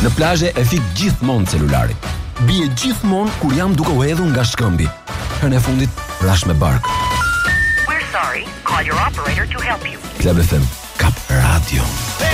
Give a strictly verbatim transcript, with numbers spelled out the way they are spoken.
Në plazhe e fik gjithmonë celularin. Bie gjithmonë kur jam duke u hedhur nga shkëmbi. Herën e fundit rash me bark. We're sorry. Call your operator to help you. Club F M Kap Radio.